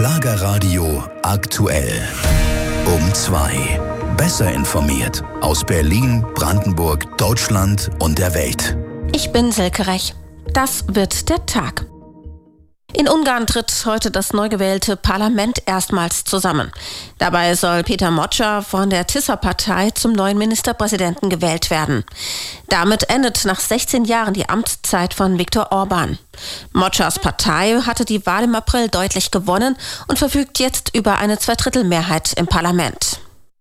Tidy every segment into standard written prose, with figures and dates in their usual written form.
Schlagerradio aktuell. Um 2. Besser informiert aus Berlin, Brandenburg, Deutschland und der Welt. Ich bin Silke Rech. Das wird der Tag. In Ungarn tritt heute das neu gewählte Parlament erstmals zusammen. Dabei soll Péter Mocsa von der Tisza-Partei zum neuen Ministerpräsidenten gewählt werden. Damit endet nach 16 Jahren die Amtszeit von Viktor Orbán. Mocsas Partei hatte die Wahl im April deutlich gewonnen und verfügt jetzt über eine Zweidrittelmehrheit im Parlament.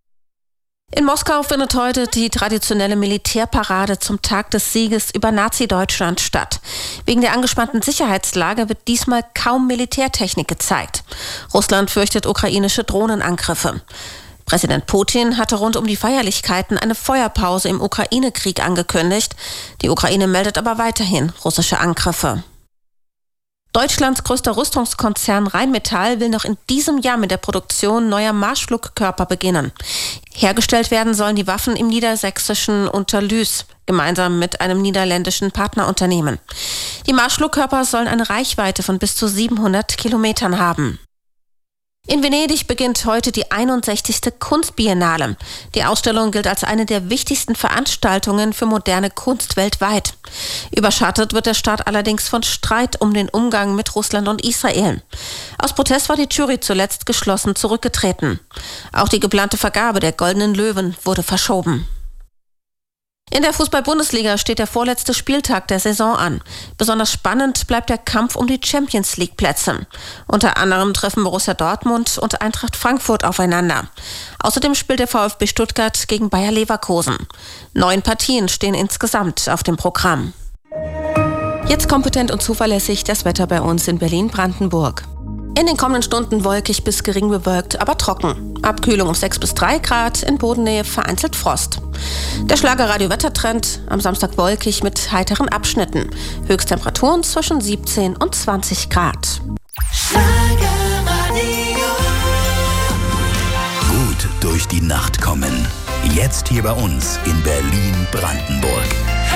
In Moskau findet heute die traditionelle Militärparade zum Tag des Sieges über Nazi-Deutschland statt. Wegen der angespannten Sicherheitslage wird diesmal kaum Militärtechnik gezeigt. Russland fürchtet ukrainische Drohnenangriffe. Präsident Putin hatte rund um die Feierlichkeiten eine Feuerpause im Ukraine-Krieg angekündigt. Die Ukraine meldet aber weiterhin russische Angriffe. Deutschlands größter Rüstungskonzern Rheinmetall will noch in diesem Jahr mit der Produktion neuer Marschflugkörper beginnen. Hergestellt werden sollen die Waffen im niedersächsischen Unterlüß, gemeinsam mit einem niederländischen Partnerunternehmen. Die Marschflugkörper sollen eine Reichweite von bis zu 700 Kilometern haben. In Venedig beginnt heute die 61. Kunstbiennale. Die Ausstellung gilt als eine der wichtigsten Veranstaltungen für moderne Kunst weltweit. Überschattet wird der Start allerdings von Streit um den Umgang mit Russland und Israel. Aus Protest war die Jury zuletzt geschlossen zurückgetreten. Auch die geplante Vergabe der Goldenen Löwen wurde verschoben. In der Fußball-Bundesliga steht der vorletzte Spieltag der Saison an. Besonders spannend bleibt der Kampf um die Champions-League-Plätze. Unter anderem treffen Borussia Dortmund und Eintracht Frankfurt aufeinander. Außerdem spielt der VfB Stuttgart gegen Bayer Leverkusen. 9 Partien stehen insgesamt auf dem Programm. Jetzt kompetent und zuverlässig das Wetter bei uns in Berlin-Brandenburg. In den kommenden Stunden wolkig bis gering bewölkt, aber trocken. Abkühlung um 6 bis 3 Grad, in Bodennähe vereinzelt Frost. Der Schlagerradio-Wettertrend, am Samstag wolkig mit heiteren Abschnitten. Höchsttemperaturen zwischen 17 und 20 Grad. Gut durch die Nacht kommen. Jetzt hier bei uns in Berlin-Brandenburg.